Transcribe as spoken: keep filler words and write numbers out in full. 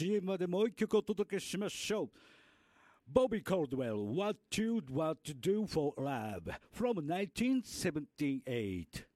シーエム までもう一曲お届けしましょう。ボビー・コールドウェル What You Want to Do for Love from ナインティーンセブンティーエイト